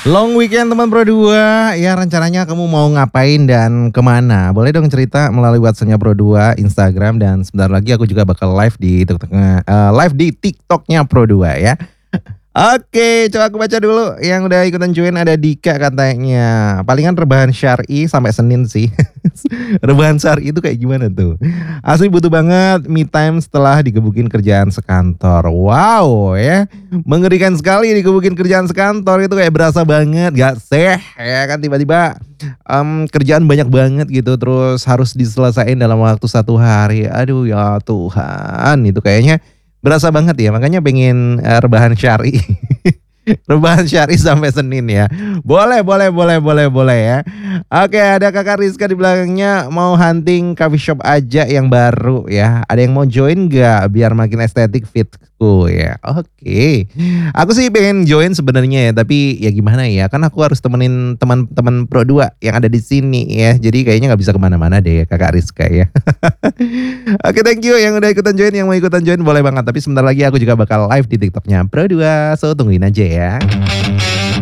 Long weekend teman Pro 2, ya rencananya kamu mau ngapain dan kemana? Boleh dong cerita melalui WhatsApp-nya Pro 2, Instagram, dan sebentar lagi aku juga bakal live di TikTok-nya Pro 2 ya. Oke, coba aku baca dulu. Yang udah ikutan join ada Dika katanya. Palingan rebahan syar'i sampai Senin sih. Rebahan syar'i itu kayak gimana tuh? Asli butuh banget me time setelah digebukin kerjaan sekantor. Wow ya. Mengerikan sekali digebukin kerjaan sekantor itu kayak berasa banget gak sih? Ya kan tiba-tiba kerjaan banyak banget gitu terus harus diselesaikan dalam waktu 1 hari. Aduh ya Tuhan, itu kayaknya berasa banget ya, makanya pengen rebahan syar'i. Rebahan syar'i sampai Senin ya. Boleh, boleh, boleh, boleh, boleh ya. Oke, ada Kakak Rizka di belakangnya mau hunting coffee shop aja yang baru ya. Ada yang mau join nggak biar makin estetik fitku ya. Oke. Aku sih pengen join sebenarnya ya, tapi ya gimana ya? Kan aku harus temenin teman-teman Pro 2 yang ada di sini ya. Jadi kayaknya nggak bisa kemana-mana deh Kakak Rizka ya. Oke, thank you yang udah ikutan join, yang mau ikutan join boleh banget. Tapi sebentar lagi aku juga bakal live di TikToknya Pro 2. So tungguin aja ya.